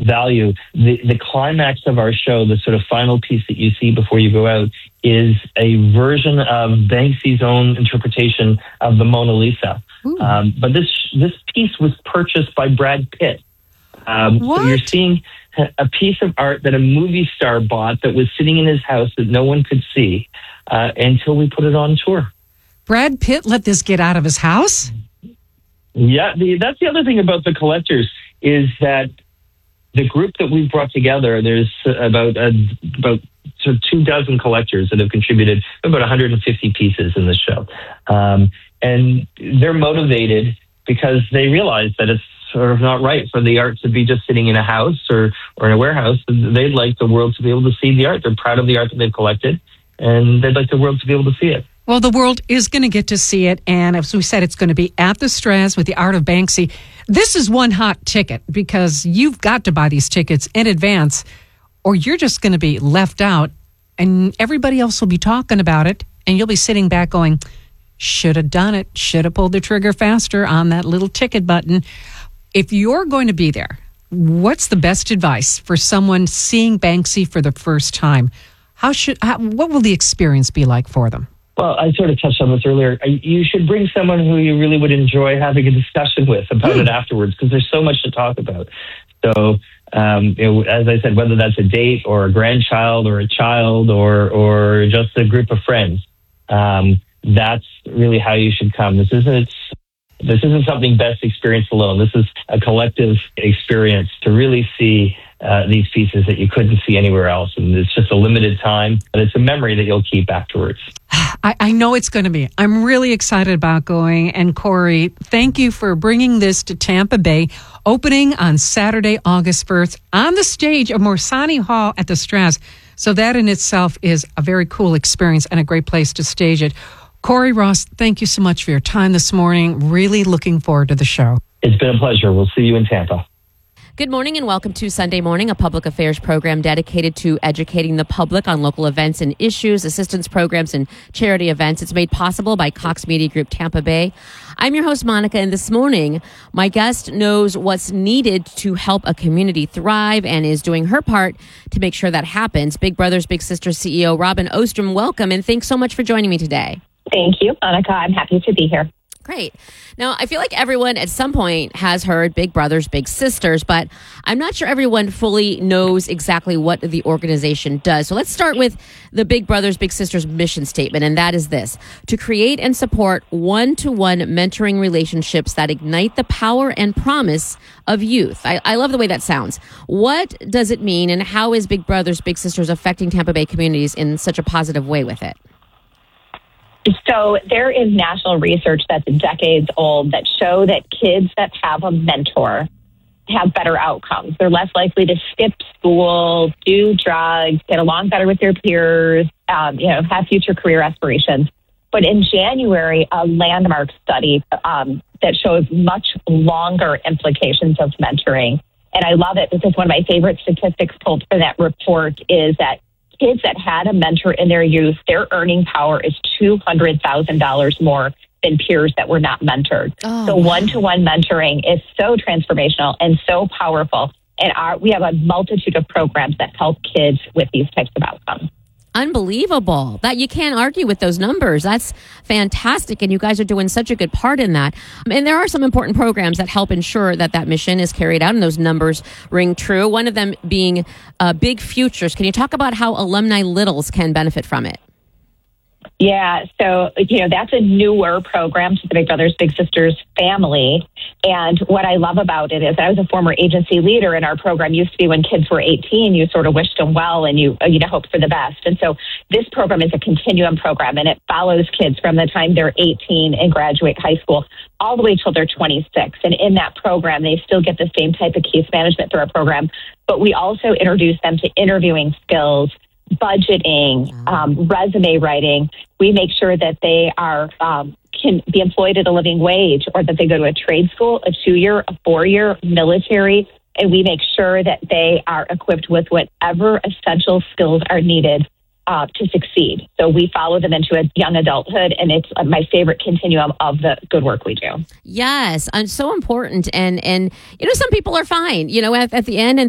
value. The climax of our show, the sort of final piece that you see before you go out, is a version of Banksy's own interpretation of the Mona Lisa. But this piece was purchased by Brad Pitt. So you're seeing a piece of art that a movie star bought that was sitting in his house that no one could see until we put it on tour. Brad Pitt let this get out of his house? Yeah, that's the other thing about the collectors, is that the group that we've brought together, there's about 24 collectors that have contributed about 150 pieces in the show. And they're motivated because they realize that it's sort of not right for the art to be just sitting in a house or in a warehouse. They'd like the world to be able to see the art. They're proud of the art that they've collected, and they'd like the world to be able to see it. Well, the world is going to get to see it, and as we said, it's going to be at the Straz with the Art of Banksy. This is one hot ticket, because you've got to buy these tickets in advance, or you're just going to be left out, and everybody else will be talking about it, and you'll be sitting back going, should have done it, should have pulled the trigger faster on that little ticket button. If you're going to be there, what's the best advice for someone seeing Banksy for the first time? What will the experience be like for them? Well, I sort of touched on this earlier. You should bring someone who you really would enjoy having a discussion with about it afterwards, because there's so much to talk about. So, as I said, whether that's a date or a grandchild or a child or just a group of friends, that's really how you should come. This isn't something best experienced alone. This is a collective experience to really see these pieces that you couldn't see anywhere else. And it's just a limited time, but it's a memory that you'll keep afterwards. I know it's going to be. I'm really excited about going. And Corey, thank you for bringing this to Tampa Bay, opening on Saturday, August 1st, on the stage of Morsani Hall at the Straz. So that in itself is a very cool experience and a great place to stage it. Corey Ross, thank you so much for your time this morning. Really looking forward to the show. It's been a pleasure. We'll see you in Tampa. Good morning and welcome to Sunday Morning, a public affairs program dedicated to educating the public on local events and issues, assistance programs, and charity events. It's made possible by Cox Media Group Tampa Bay. I'm your host, Monica, and this morning, my guest knows what's needed to help a community thrive and is doing her part to make sure that happens. Big Brothers Big Sisters CEO Robin Ostrom, welcome, and thanks so much for joining me today. Thank you, Monica. I'm happy to be here. Great. Now, I feel like everyone at some point has heard Big Brothers, Big Sisters, but I'm not sure everyone fully knows exactly what the organization does. So let's start with the Big Brothers, Big Sisters mission statement, and that is this: to create and support one-to-one mentoring relationships that ignite the power and promise of youth. I love the way that sounds. What does it mean, and how is Big Brothers, Big Sisters affecting Tampa Bay communities in such a positive way with it? So there is national research that's decades old that show that kids that have a mentor have better outcomes. They're less likely to skip school, do drugs, get along better with their peers, have future career aspirations. But in January, a landmark study that shows much longer implications of mentoring. And I love it because one of my favorite statistics pulled from that report is that kids that had a mentor in their youth, their earning power is $200,000 more than peers that were not mentored. So one-to-one mentoring is so transformational and so powerful. And we have a multitude of programs that help kids with these types of outcomes. Unbelievable. That you can't argue with those numbers. That's fantastic. And you guys are doing such a good part in that. And there are some important programs that help ensure that that mission is carried out and those numbers ring true. One of them being Big Futures. Can you talk about how alumni littles can benefit from it? Yeah, so, that's a newer program to the Big Brothers Big Sisters family. And what I love about it is I was a former agency leader, and our program used to be when kids were 18, you sort of wished them well and you hoped for the best. And so this program is a continuum program, and it follows kids from the time they're 18 and graduate high school all the way till they're 26. And in that program, they still get the same type of case management through our program, but we also introduce them to interviewing skills, budgeting, resume writing. We make sure that they can be employed at a living wage, or that they go to a trade school, a 2-year, a 4-year, military, and we make sure that they are equipped with whatever essential skills are needed to succeed. So we follow them into a young adulthood, and it's my favorite continuum of the good work we do. Yes, and so important. And some people are fine, at the end, and